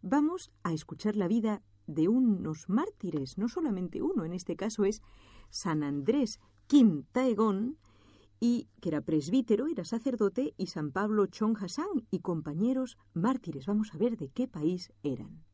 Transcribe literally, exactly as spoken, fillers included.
vamos a escuchar la vida de unos mártires, no solamente uno, en este caso es San Andrés Kim Taegong, y que era presbítero, era sacerdote, y San Pablo Chong Hassan y compañeros mártires. Vamos a ver de qué país eran.